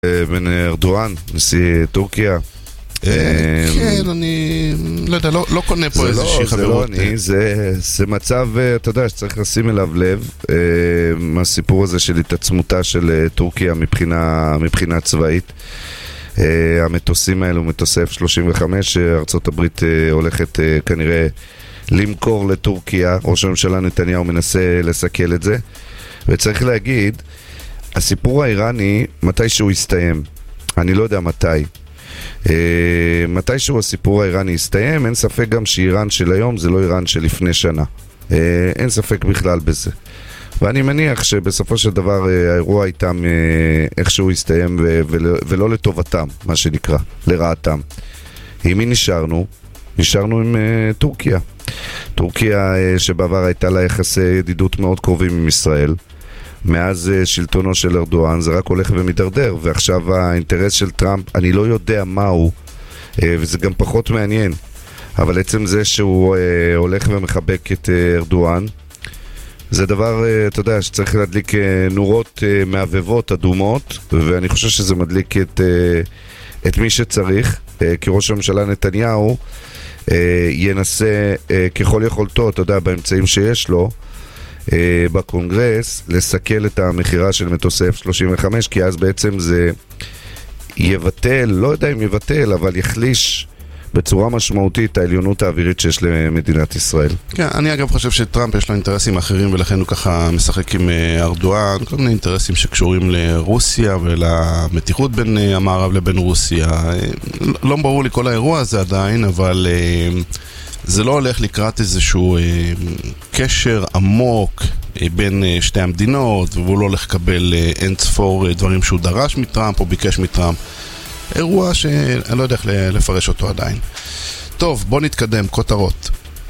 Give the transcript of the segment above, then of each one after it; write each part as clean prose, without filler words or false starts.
בין ארדואן, נשיא טורקיה. כן, אני לא יודע, לא קונה פה איזושהי חברות. זה מצב, אתה יודע, שצריך לשים אליו לב, הסיפור הזה של התעצמותה של טורקיה מבחינה צבאית. המטוסים האלו, מטוסי F-35, ארצות הברית הולכת כנראה למכור לטורקיה. ראש הממשלה נתניהו מנסה לסכל את זה, וצריך להגיד, הסיפור האיראני מתישהו יסתיים, אני לא יודע מתישהו הסיפור האיראני יסתיים. אין ספק גם שאיראן של היום זה לא איראן של לפני שנה, אין ספק בכלל בזה, ואני מניח שבסופו של דבר האירוע איתם איכשהו יסתיים ולא לטובתם, מה שנקרא, לרעתם. עם מי נשארנו עם טורקיה שבעבר הייתה לה יחסי ידידות מאוד קרובים עם ישראל. מאז שלטונו של ארדואן זה רק הולך ומדרדר, ועכשיו האינטרס של טראמפ, אני לא יודע מהו, וזה גם פחות מעניין, אבל עצם זה שהוא הולך ומחבק את ארדואן, זה דבר, אתה יודע, שצריך להדליק נורות מעבבות אדומות, ואני חושב שזה מדליק את מי שצריך, כי ראש הממשלה נתניהו ינסה ככל יכולתו, אתה יודע, באמצעים שיש לו, בקונגרס, לסכל את המחירה של מטוסי F-35, כי אז בעצם זה יבטל, לא יודע אם יבטל, אבל יחליש בצורה משמעותית העליונות האווירית שיש למדינת ישראל. כן, אני אגב חושב שטראמפ יש לו אינטרסים אחרים, ולכן הוא ככה משחק עם ארדואן, כל מיני אינטרסים שקשורים לרוסיה ולמתיחות בין המערב לבין רוסיה. לא ברור לי כל האירוע הזה עדיין, אבל זה לא הולך לקראת איזשהו קשר עמוק בין שתי המדינות, והוא לא הולך לקבל אין ספור דברים שהוא דרש מטראמפ או ביקש מטראמפ. אירוע שאני לא יודע איך לפרש אותו עדיין. טוב, בוא נתקדם, כותרות.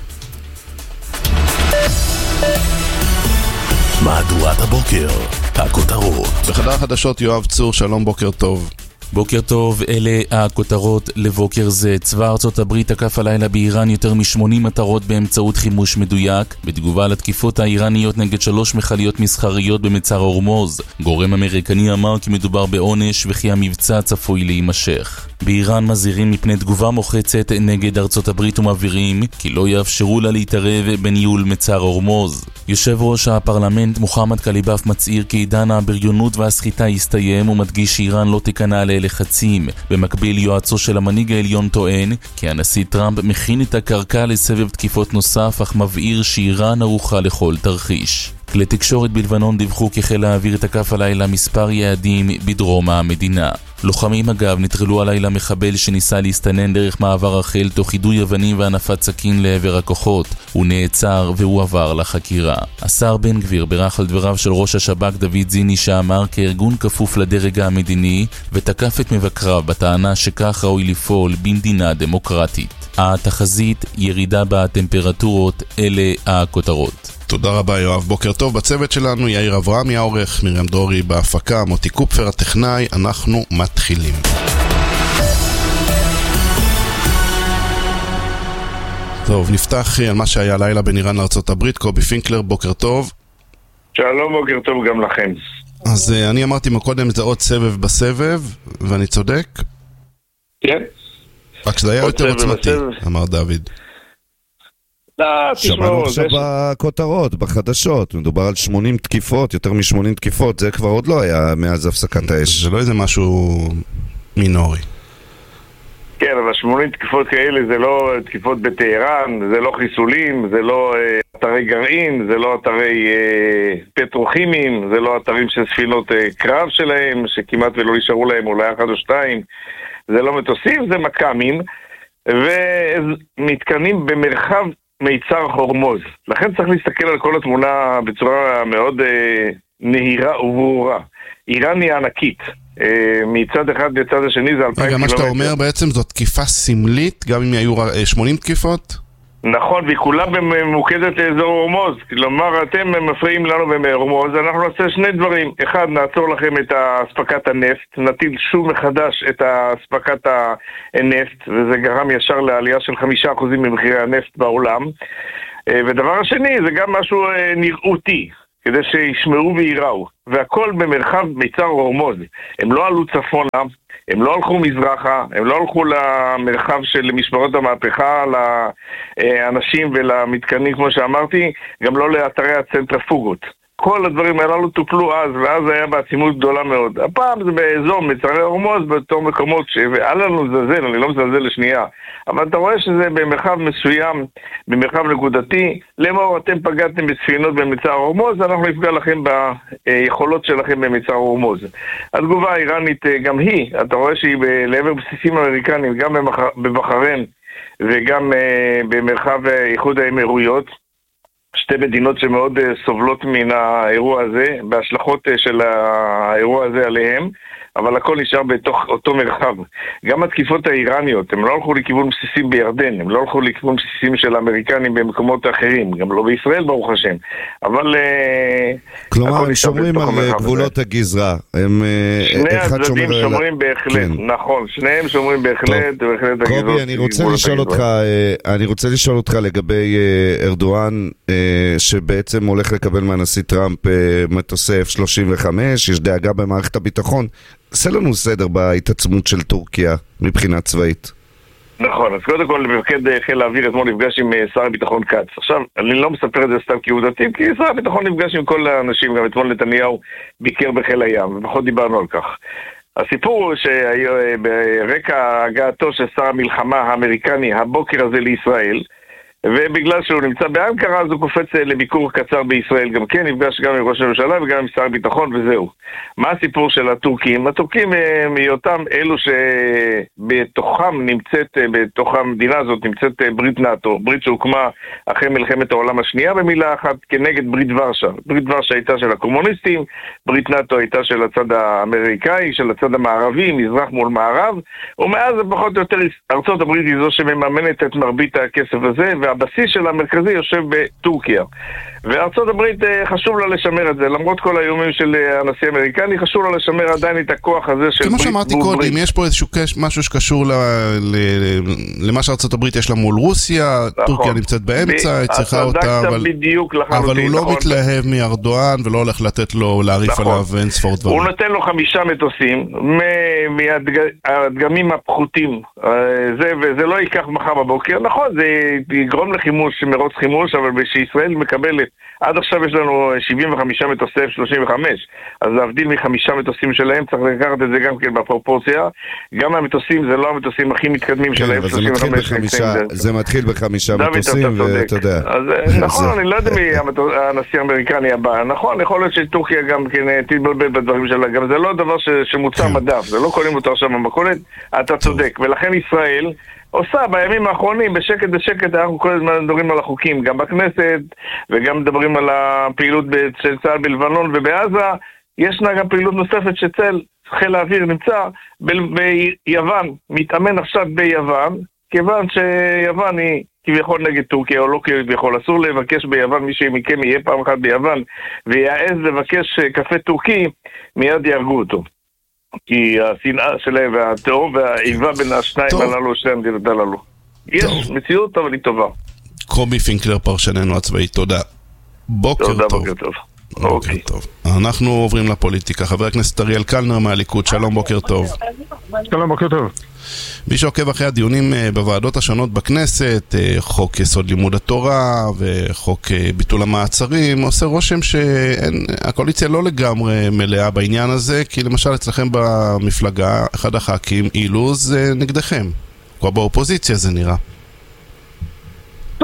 מהדורת הבוקר, הכותרות. בחדר החדשות יואב צור, שלום, בוקר טוב. בוקר טוב, אלה הכותרות לבוקר זה. צבא ארצות הברית תקף הלילה באיראן יותר מ-80 מטרות באמצעות חימוש מדויק, בתגובה לתקיפות האיראניות נגד 3 מכליות מסחריות במצר הורמוז. גורם אמריקני אמר כי מדובר בעונש וכי המבצע צפוי להימשך. באיראן מזהירים מפני תגובה מוחצת נגד ארצות הברית ומבהירים כי לא יאפשרו לה להתערב בניהול מצר הורמוז. יושב ראש הפרלמנט מוחמד קליבאף מצהיר כי עידן הבריונות והסחיטה יסתיים ומדגיש שאיראן לא תיכנע ללחצים. במקביל, יועצו של המנהיג העליון טוען כי הנשיא טראמפ מכין את הקרקע לסבב תקיפות נוסף, אך מבהיר שאיראן ערוכה לכל תרחיש. כלי תקשורת בלבנון דיווחו כי חיל האוויר תקף הלילה מספר יעדים בדרום המדינה. לוחמים אגב נטרלו הלילה מחבל שניסה להסתנן דרך מעבר החל תוך יידוי אבנים והנפת סכין לעבר הכוחות. הוא נעצר והוא עבר לחקירה. השר בן גביר בירך על דבריו של ראש השב"כ דוד זיני, שאמר כי ארגון כפוף לדרג המדיני, ותקף את מבקריו בטענה שכך ראוי לפעול במדינה דמוקרטית. התחזית, ירידה בטמפרטורות, אלה הכותרות. תודה רבה יואב, בוקר טוב. בצוות שלנו יאיר אברהם העורך, מרים דרורי בהפקה, מוטי קופפר הטכנאי. אנחנו מתחילים. טוב, נפתח על מה שהיה לילה בין איראן לארצות הברית. קובי פינקלר, בוקר טוב. שלום, בוקר טוב גם לכם. אז אני אמרתי מקודם, זה עוד סבב בסבב, ואני צודק? כן. רק שזה היה יותר עוצמתי, אמר דוד. שמענו עכשיו בכותרות, בחדשות, מדובר על 80 תקיפות, יותר מ-80 תקיפות, זה כבר עוד לא היה מאז הפסקת האש. זה לא איזה משהו מינורי. כן, אבל 80 תקיפות כאלה זה לא תקיפות בטהרן, זה לא חיסולים, זה לא אתרי גרעין, זה לא אתרי פטרוכימיים, זה לא אתרים של ספינות קרב שלהם, שכמעט ולא נשארו להם אולי 1 או 2, זה לא מטוסים, זה מקמים, ומתקנים במרחב מיצר הורמוז. לכן צריך להסתכל על כל התמונה בצורה מאוד נהירה וברורה. איראן היא ענקית. מצד אחד לצד השני זה 2,000 קילומטר. מה שאתה אומר בעצם זאת תקיפה סמלית, גם אם היו 80 תקיפות? נכון, והיא כולה ממוקדת לאזור הורמוז. כלומר, אתם מפריעים לנו בהורמוז, אנחנו נעשה 2 דברים. אחד, נעצור לכם את אספקת הנפט, נטיל שוב מחדש את אספקת הנפט, וזה גרם ישר לעלייה של 5% ממחירי הנפט בעולם. ודבר השני, זה גם משהו נראותי. כדי שישמעו ויראו, והכל במרחב מיצר הורמוז. הם לא עלו צפונה, הם לא הלכו מזרחה, הם לא הלכו למרחב של משמרות המהפכה, לאנשים ולמתקנים כמו שאמרתי, גם לא לאתרי הצנטרפוגות. כל הדברים הללו טופלו אז, ואז היה בעצימות גדולה מאוד. הפעם זה באזור מצרי הורמוז, באותו מקומות ואל לנו לזלזל, אני לא מזלזל לשנייה. אבל אתה רואה שזה במרחב מסוים, במרחב נקודתי, לאמור אתם פגעתם בספינות במצר הורמוז, אנחנו נפגע לכם ביכולות שלכם במצר הורמוז. התגובה האיראנית גם היא, אתה רואה שהיא לעבר בסיסים אמריקנים, גם בבחריין וגם במרחב איחוד האמירויות, שתי מדינות שמאוד סובלות מן האירוע הזה, בהשלכות של האירוע הזה עליהם, אבל הכל נשאר בתוך אותו מרחב. גם התקיפות האיראניות, הם לא הלכו לכיוון בסיסים בירדן, הם לא הלכו לכיוון בסיסים של האמריקנים במקומות אחרים, גם לא בישראל ברוך השם, אבל כלומר, הם שומרים על גבולות הגזרה. שני הצדדים שומרים בהחלט, נכון, שניהם שומרים בהחלט. קובי, אני רוצה לשאול אותך לגבי ארדואן, שבעצם הולך לקבל מהנשיא טראמפ מטוסי F-35, יש דאגה במערכת הביטחון. עשה לנו סדר בהתעצמות של טורקיה מבחינה צבאית. נכון, אז קודם כל מפקד חיל האוויר אתמול נפגש עם שר הביטחון קץ. עכשיו, אני לא מספר את זה סתם כעובדתי, כי שר הביטחון נפגש עם כל האנשים, גם אתמול נתניהו ביקר בחיל הים, ופחות דיברנו על כך. הסיפור הוא שברקע הגעתו של שר המלחמה האמריקני הבוקר הזה לישראל, ובגלל שהוא נמצא באנקרה, אז הוא קופץ לביקור קצר בישראל גם כן, נפגש גם עם ראש הממשלה וגם עם שר הביטחון וזהו. מה הסיפור של הטורקים? הטורקים מאותם אלו שבתוכם נמצאת, בתוך המדינה הזאת נמצאת ברית נאטו, ברית שהוקמה אחרי מלחמת העולם השנייה במילה אחת כנגד ברית ורשה. ברית ורשה הייתה של הקומוניסטים, ברית נאטו הייתה של הצד האמריקאי, של הצד המערבי, מזרח מול מערב, ומאז פחות או יותר ארצות הברית היא זו שמממנת את מרבית הכסף הזה, והבסיס של המרכזי יושב בטורקיה. וארצות הברית חשוב לה לשמר את זה, למרות כל האיומים של הנשיא האמריקני, חשוב לה לשמר עדיין את הכוח הזה של כמו שאמרתי קודם, יש פה איזשהו משהו שקשור למה שארצות הברית יש לה מול רוסיה, טורקיה נמצאת באמצע, היא צריכה אותה, אבל הוא לא מתלהב מארדואן ולא הולך לתת לו להריף עליו אין ספור דברים. הוא נותן לו 5 מטוסים מהדגמים הפחותים, וזה לא ייקח מחר בבוקר, נכון, זה יגרום לחימוש, מרוץ חימוש, אבל שישראל מקבלת, עד עכשיו יש לנו 75 מטוסי F-35, אז להבדיל מ5 מטוסים שלהם, צריך לקחת את זה גם כן בפרופורציה, גם המטוסים זה לא המטוסים הכי מתקדמים של F-35. זה מתחיל ב5 מטוסים, ואתה יודע. נכון, אני לא יודע מי הנשיא האמריקני הבא, נכון, יכול להיות שטורקיה גם כן תתבלבל בדברים שלה, גם זה לא דבר שמוצא מדף, זה לא קונים אותו עכשיו במכולת, אתה צודק, ולכן ישראל עושה בימים האחרונים, בשקט, אנחנו כל הזמן מדברים על החוקים, גם בכנסת, וגם מדברים על הפעילות של צה"ל בלבנון ובעזה, ישנה גם פעילות נוספת שצה"ל, חיל האוויר נמצא ביוון, מתאמן עכשיו ביוון, כיוון שיוון היא כביכול נגד טורקיה, או לא כביכול, אסור לבקש ביוון, מי שמכם יהיה פעם אחת ביוון, ויעז לבקש קפה טורקי, מיד יהרגו אותו. כי השנאה שלהם והתאום והאיבה בין השניים הללו, שני המדינות הללו. יש מציאות, אבל היא טובה. קובי פינקלר, פרשננו הצבאי, תודה. בוקר טוב. בוקר טוב. בוקר טוב. אנחנו עוברים לפוליטיקה. חבר הכנסת אריאל קלנר מהליכוד, שלום, בוקר טוב. שלום, בוקר טוב. מי שעוקב אחרי הדיונים בוועדות השונות בכנסת, חוק יסוד לימוד התורה וחוק ביטול המעצרים, עושה רושם שהקואליציה לא לגמרי מלאה בעניין הזה, כי למשל אצלכם במפלגה, אחד הח"כים, אילוז, נגדכם. כבר באופוזיציה זה נראה. טוב,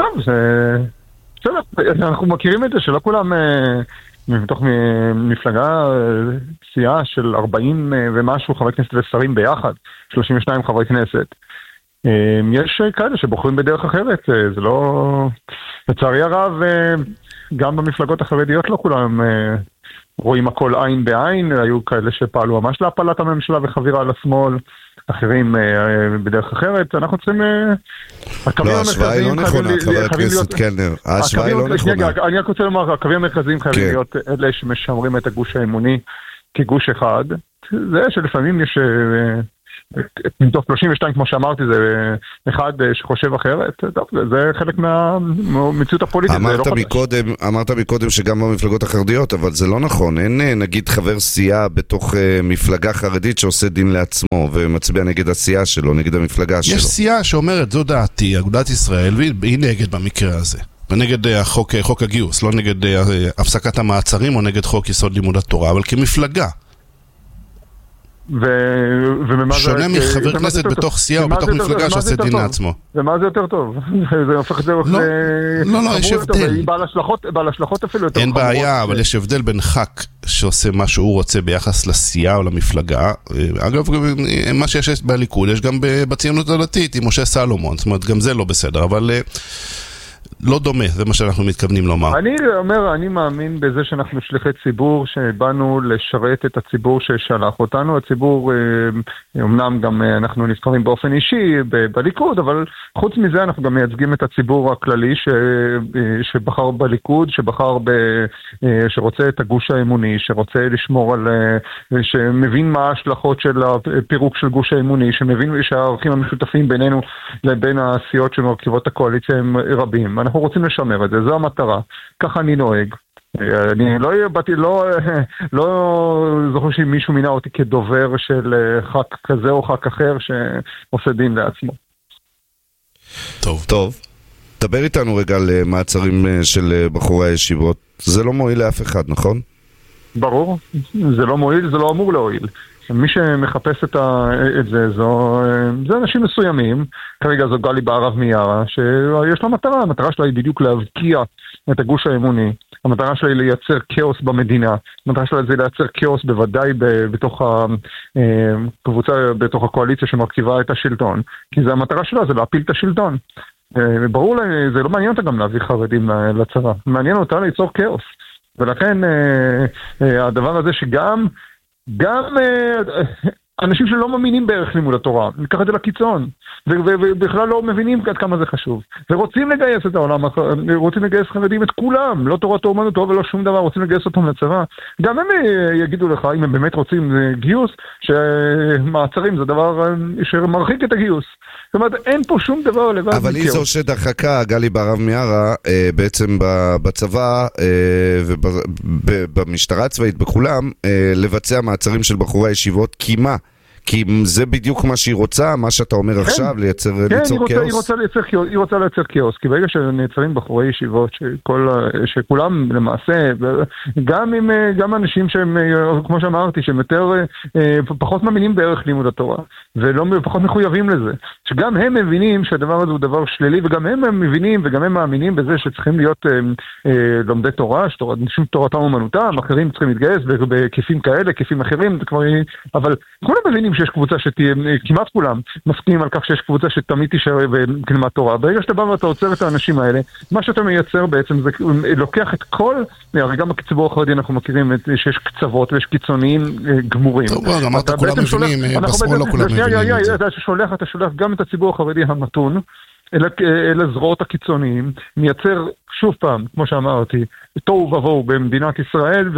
אנחנו מכירים את זה שלא כולם מתוך מפלגה, סיעה של 40 ומשהו חברי כנסת ושרים ביחד, 32 חברי כנסת. יש כאלה שבוחרים בדרך אחרת, זה לא... לצערי הרב, גם במפלגות החרדיות לא כולם רואים הכל עין בעין, היו כאלה שפעלו ממש להפלת הממשלה וחבירה על השמאל, אחרים בדרך אחרת. אנחנו צריכים... לא, השוואה היא לא נכונה, חבר הכנסת קלנר. השוואה היא לא נכונה. אני רק רוצה לומר, הקווים המרכזיים חייבים להיות אלה שמשמרים את הגוש האמוני כגוש אחד. זה שלפעמים יש מתוך 32 כמו שאמרתי זה אחד שחושב אחרת, זה חלק מהמציאות הפוליטית. אמרת מקודם שגם במפלגות החרדיות, אבל זה לא נכון, אין נגיד חבר סיעה בתוך מפלגה חרדית שעושה דין לעצמו ומצביע נגד הסיעה שלו, נגד המפלגה שלו. יש סיעה שאומרת זו דעתי, אגודת ישראל, והיא נגד במקרה הזה. ונגד חוק הגיוס, לא נגד הפסקת המעצרים או נגד חוק יסוד לימוד התורה, אבל כמפלגה. שונה מחבר כנסת בתוך סיעה או בתוך מפלגה שעושה דין לעצמו. ומה זה יותר טוב? זה הופך את זה... לא, יש הבדל. בעל השלכות אפילו יותר... אין בעיה, אבל יש הבדל בין ח"כ שעושה מה שהוא רוצה ביחס לסיעה או למפלגה. אגב, מה שיש בליכוד, יש גם בציונות הדתית עם משה סלומון, זאת אומרת, גם זה לא בסדר, אבל... לא דומה, זה מה שאנחנו מתכוונים לומר. אני מאמין בזה שאנחנו שליחי ציבור, שבאנו לשרת את הציבור ששלח אותנו. הציבור, אמנם גם אנחנו נבחרים באופן אישי בליכוד, אבל חוץ מזה אנחנו גם מייצגים את הציבור הכללי שבחר בליכוד, שרוצה את הגוש האמוני, שרוצה לשמור על, שמבין מה ההשלכות של הפירוק של גוש האמוני, שמבין שהערכים המשותפים בינינו לבין הסיעות שמרכיבות הקואליציה הם רבים. אנחנו רוצים לשמר את זה, זו המטרה. ככה אני נוהג. אני לא זוכר שמישהו מינה אותי כדובר של ח"כ כזה או ח"כ אחר שעושה דין לעצמו. טוב. דבר איתנו רגע על מעצרים של בחורי הישיבות. זה לא מועיל לאף אחד, נכון? ברור. זה לא מועיל, זה לא אמור להועיל. מי שמחפש את זה, זה אנשים מסוימים, כרגע זו גלי בהרב מיארה, שיש לה מטרה, המטרה שלה היא בדיוק להבקיע את הגוש האמוני, המטרה שלה היא לייצר כאוס במדינה, המטרה שלה היא לייצר כאוס בוודאי בתוך הקבוצה, בתוך הקואליציה שמרכיבה את השלטון, כי זה המטרה שלה, זה להפיל את השלטון. ברור לי, זה לא מעניין אותה גם להביא חרדים לצבא, מעניין אותה ליצור כאוס, ולכן הדבר הזה שגם אנשים שלא מאמינים בערך לימוד התורה, ניקח את זה לקיצון, ובכלל לא מבינים עד כמה זה חשוב, ורוצים לגייס את העולם, רוצים לגייס חרדים את כולם, לא תורתו אומנותו ולא שום דבר, רוצים לגייס אותם לצבא, גם הם יגידו לך, אם הם באמת רוצים גיוס, שמעצרים זה דבר שמרחיק את הגיוס. זאת אומרת, אין פה שום דבר לבד. אבל היא זו שדחקה, גלי בהרב מיארה, בעצם בצבא ובמשטרה הצבאית, בכולם, לבצע מעצרים של בחורי הישיבות, כי זה בדיוק מה שהיא רוצה, מה שאתה אומר עכשיו, ליצור כאוס. היא רוצה לייצר כאוס, כי ברגע שנעצרים בחורי ישיבות, שכולם למעשה, גם אנשים שהם, כמו שאמרתי, שהם יותר, פחות מאמינים בערך לימוד התורה, ופחות מחויבים לזה, שגם הם מבינים שהדבר הזה הוא דבר שלילי, וגם הם מבינים וגם הם מאמינים בזה שצריכים להיות לומדי תורה, אנשים תורתם אומנותם, אחרים צריכים להתגייס בהיקפים כאלה, היקפים אחרים, אבל כולם מבינים שיש קבוצה שתהיה, כמעט כולם מסכימים על כך שיש קבוצה שתמיד תישאר בקלימת תורה. ברגע שאתה בא ואתה עוצר את האנשים האלה, מה שאתה מייצר בעצם זה לוקח את כל, הרי גם בציבור החרדי אנחנו מכירים שיש קצוות ויש קיצוניים גמורים. טוב, אמרת כולם מבינים, בשמאל לא כולם מבינים את זה. אתה שולח גם את הציבור החרדי המתון, אל הזרועות הקיצוניים, מייצר שוב פעם, כמו שאמרתי, תוהו ובוהו במדינת ישראל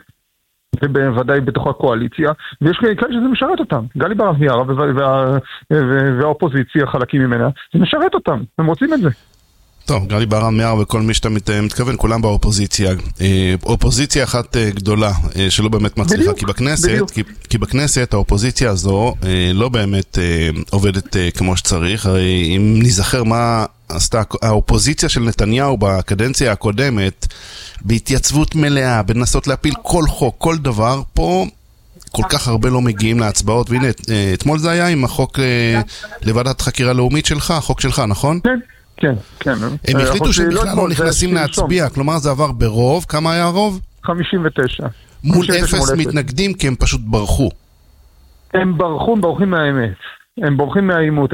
ובוודאי בתוך הקואליציה, ויש כאלה שזה משרת אותם. גלי בהרב מיארה והאופוזיציה, חלקים ממנה, זה משרת אותם, הם רוצים את זה. טוב, גלי בהרב מיארה וכל מי שאתה מתכוון, כולם באופוזיציה. אופוזיציה אחת גדולה שלא באמת מצליחה, כי בכנסת האופוזיציה הזו לא באמת עובדת כמו שצריך. הרי אם נזכר מה עשתה האופוזיציה של נתניהו בקדנציה הקודמת, בהתייצבות מלאה, בנסות להפיל כל חוק, כל דבר, פה כל כך הרבה לא מגיעים להצבעות, והנה, אתמול זה היה עם החוק לוועדת חקירה לאומית שלך, החוק שלך, נכון? כן. הם החליטו שהם בכלל לא נכנסים להצביע, כלומר זה עבר ברוב, כמה היה הרוב? 59. מול 0 מתנגדים, כי הם פשוט ברחו. הם ברחים מהאמת. הם בורחים מהאימות.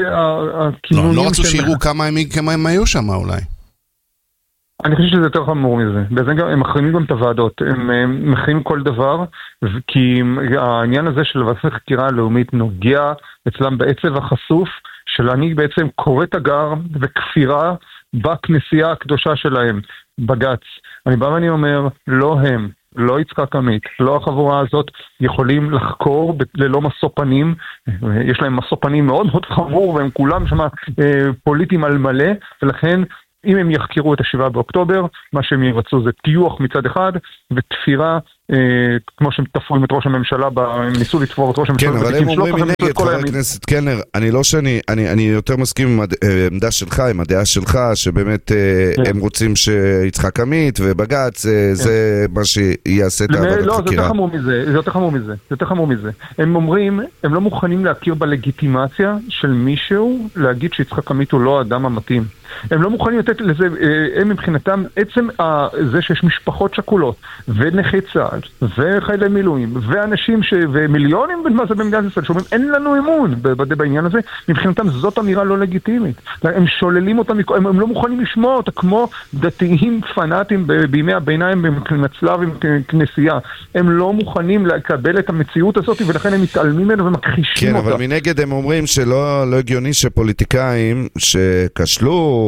לא רצו שיראו כמה הם היו שם אולי. אני חושב שזה יותר חמור מזה. בזה הם מחרימים גם את הוועדות. הם מחרימים כל דבר, כי העניין הזה של ועדת החקירה הלאומית נוגע אצלם בעצב החשוף, של אני בעצם קורא תגר וכפירה בכנסייה הקדושה שלהם, בגץ. אני בא ואני אומר, לא הם, לא יצחק עמית, לא החבורה הזאת יכולים לחקור ללא משוא פנים, יש להם משוא פנים מאוד מאוד חמור, והם כולם שם פוליטיים על מלא, ולכן אם הם יחקרו את 7 באוקטובר, מה שהם ירצו זה טיוח מצד אחד, ותפירה, כמו שהם תפרו את ראש הממשלה, הם ניסו לתפור את ראש הממשלה. כן, אבל הם אומרים מנגד, חבר הכנסת קלנר, אני יותר מסכים עם העמדה שלך, עם הדעה שלך, שבאמת הם רוצים שיצחק עמית ובג"ץ, זה מה שיעשה את העבודת חקירה. לא, זה יותר חמור מזה. הם אומרים, הם לא מוכנים להכיר בלגיטימציה של מישהו להגיד שיצחק עמית הוא לא האדם המתאים. הם לא מוכנים לתת לזה, הם מבחינתם, עצם זה שיש משפחות שכולות, ונכי צה"ל, וחיילי מילואים, ואנשים ומיליונים במדינת ישראל, שאומרים, אין לנו אמון בעניין הזה, מבחינתם זאת אמירה לא לגיטימית. הם שוללים אותם, הם לא מוכנים לשמוע אותה, כמו דתיים פנאטים בימי הביניים, במצלב עם כנסייה. הם לא מוכנים לקבל את המציאות הזאת, ולכן הם מתעלמים ממנו ומכחישים אותה. כן, אבל מנגד הם אומרים שלא הגיוני שפוליטיקאים שכשלו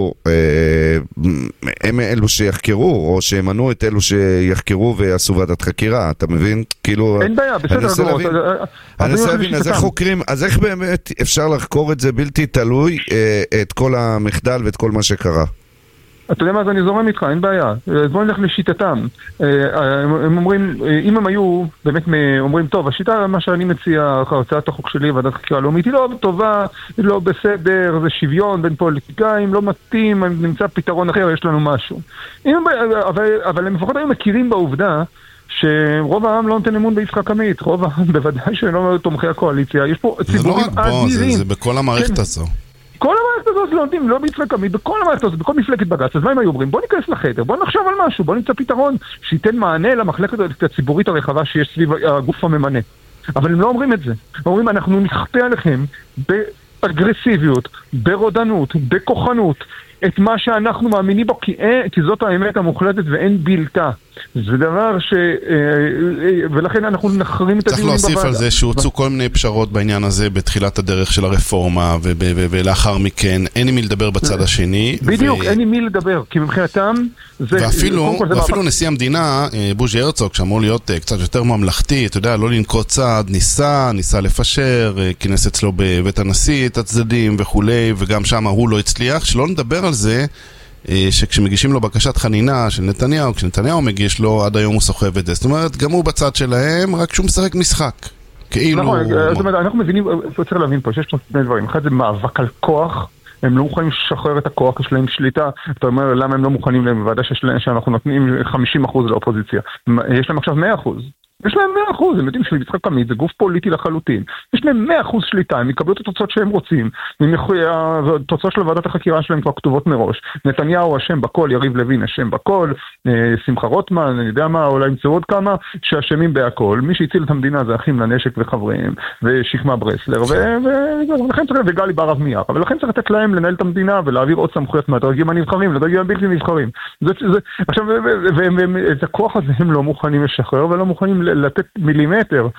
הם אלו שיחקרו, או שימנו את אלו שיחקרו ויעשו ועדת חקירה, אתה מבין? כאילו, אין בעיה, בסדר גמור. אני מנסה להבין, אז איך חוקרים, אז איך באמת אפשר לחקור את זה בלתי תלוי, את כל המחדל ואת כל מה שקרה? אתה יודע מה, אז אני זורם איתך, אין בעיה. אז בואו נלך לשיטתם. הם אומרים, אם הם היו, באמת אומרים, טוב, השיטה, מה שאני מציע, הצעת החוק שלי, ועדת חקירה לאומית, היא לא טובה, היא לא בסדר, זה שוויון בין פוליטיקאים, לא מתאים, נמצא פתרון אחר, יש לנו משהו. אבל הם לפחות היו מכירים בעובדה, שרוב העם לא נותן אמון ביצחק עמית, רוב העם בוודאי שלא תומכי הקואליציה, יש פה ציבורים אדירים. זה בכל המערכת הזו. כל המערכת הזאת לא נותנים, לא ביצחק עמית, בכל המערכת הזאת, בכל מפלגת בג"ץ. אז מה הם היו אומרים? בוא ניכנס לחדר, בוא נחשוב על משהו, בוא נמצא פתרון שייתן מענה למחלקת הציבורית הרחבה שיש סביב הגוף הממנה. אבל הם לא אומרים את זה. הם אומרים, אנחנו נכפה עליכם באגרסיביות, ברודנות, בכוחנות, את מה שאנחנו מאמינים בו, כי זאת האמת המוחלטת ואין בלתה. זה דבר ולכן אנחנו נחרים את הדיונים בוועדה. צריך להוסיף על זה שהוצאו כל מיני פשרות בעניין הזה בתחילת הדרך של הרפורמה, ולאחר מכן אין עם מי לדבר בצד השני. בדיוק, אין עם מי לדבר, כי מבחינתם ואפילו נשיא המדינה, בוז'י הרצוג, שאמור להיות קצת יותר ממלכתי, אתה יודע, לא לנקוט צעד, ניסה לפשר, כינס אצלו בבית הנשיא את הצדדים וכולי, וגם שם הוא לא הצליח. שלא נדבר על זה שכשמגישים לו בקשת חנינה של נתניהו, כשנתניהו מגיש לו, עד היום הוא סוחב את זה. זאת אומרת, גם הוא בצד שלהם, רק שהוא משחק משחק. כאילו... נכון, זאת אומרת, אנחנו מבינים, צריך להבין פה, שיש פה שני דברים. אחד זה מאבק על כוח, הם לא מוכנים לשחרר את הכוח, יש להם שליטה. אתה אומר, למה הם לא מוכנים להם בוועדה שאנחנו נותנים 50% לאופוזיציה? יש להם עכשיו 100%. יש להם 100%, הם יודעים שיצחק עמית זה גוף פוליטי לחלוטין. יש להם 100% שליטה, הם יקבלו את התוצאות שהם רוצים. התוצאות של ועדת החקירה שלהם כבר כתובות מראש. נתניהו אשם בכל, יריב לוין אשם בכל, שמחה רוטמן, אני יודע מה, אולי ימצאו עוד כמה, שאשמים בהכל. מי שהציל את המדינה זה אחים לנשק וחבריהם, ושכמה ברסלר, ולכן צריך, וגלי ברב מיאר. אבל לכן צריך לתת להם לנהל את המדינה, ולהעביר עוד סמכויות מהדרגים הנבחרים, לדרגים הבלתי נבחרים. עכשיו, את הכוח הזה הם לא מוכנים לשחרר, ולא מוכנים לתת מילימטר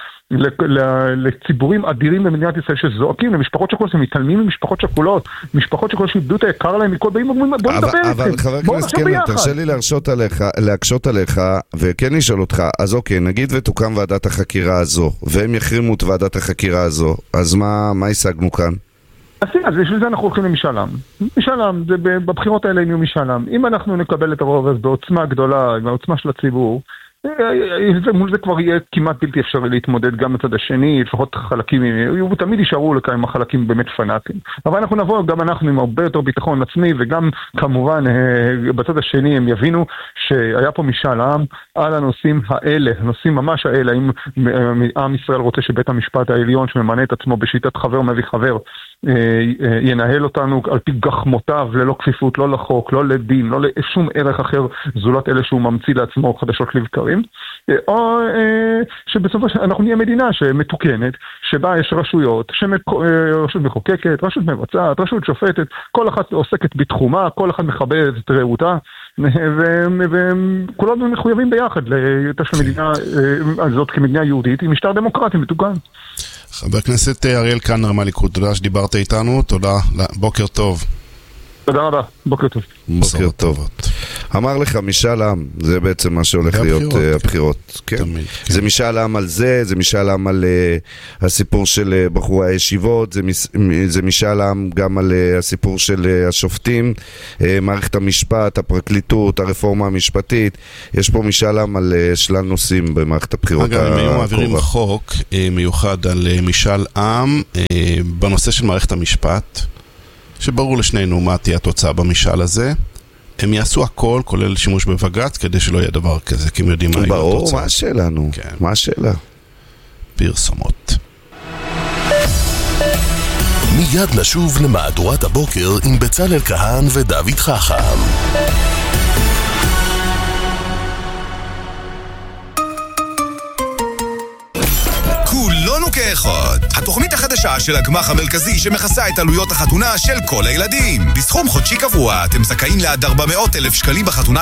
לציבורים אדירים במדינת ישראל שזועקים למשפחות שכולות, הם מתעלמים ממשפחות שכולות, משפחות שכולות שאיבדו את היקר להם מכל באים, בוא נדבר איתכם. אבל חבר הכנסת קלנר, תרשה לי להקשות עליך, וכן לשאול אותך, אז אוקיי, נגיד ותוקם ועדת החקירה הזו, והם יחרימו את ועדת החקירה הזו, אז מה השגנו כאן? אז בשביל זה אנחנו הולכים למשאל עם. משאל עם, בבחירות האלה יהיו משאל עם. אם אנחנו נקבל את הרוב, אז בעוצמה גדולה, בעוצמה של הציבור, מול זה כבר יהיה כמעט בלתי אפשרי להתמודד גם בצד השני, לפחות חלקים, תמיד יישארו לכמה חלקים באמת פנאטים. אבל אנחנו נבוא, גם אנחנו עם הרבה יותר ביטחון עצמי, וגם כמובן בצד השני הם יבינו שהיה פה משאל עם על הנושאים האלה, הנושאים ממש האלה, אם עם ישראל רוצה שבית המשפט העליון שממנה את עצמו בשיטת חבר מביא חבר, ינהל אותנו על פי גחמותיו, ללא כפיפות, לא לחוק, לא לדין, לא לשום ערך אחר זולת אלה שהוא ממציא לעצמו חדשות לבקרים, או שבסופו אנחנו נהיה מדינה שמתוקנת, שבה יש רשויות, רשות מחוקקת, רשות מבצעת, רשות שופטת, כל אחת עוסקת בתחומה, כל אחת מכבדת את רעותה, וכולם מחויבים ביחד לתשלום המדינה הזאת כמדינה יהודית עם משטר דמוקרטי מתוקן. חבר הכנסת אריאל קלנר מהליכוד, תודה שדיברת איתנו, תודה, בוקר טוב. תודה רבה, בוקר טוב. בוקר טוב. אמר לך, משאל עם, זה בעצם מה שהולך להיות הבחירות. כן. זה משאל עם על זה משאל עם על הסיפור של בחורי הישיבות, זה משאל עם גם על הסיפור של השופטים, מערכת המשפט, הפרקליטות, הרפורמה המשפטית. יש פה משאל עם על שלל נושאים במערכת הבחירות הקרובה. אגב, הם היו מעבירים חוק מיוחד על משאל עם בנושא של מערכת המשפט, שברור לשנינו מה תהיה התוצאה במשאל הזה. הם יעשו הכל, כולל שימוש בבג"ץ, כדי שלא יהיה דבר כזה, כי הם יודעים מה יהיה התוצאה. ברור, מה השאלה נו? כן. מה השאלה? פרסומות. מיד נשוב למהדורת הבוקר עם בצלאל כהן ודוד חכם. כולנו כאחד. התוכנית החדשה של הגמח המרכזי שמכסה את עלויות החתונה של כל הילדים. בסכום חודשי קבוע אתם זכאים לעד 400,000 שקלים בחתונה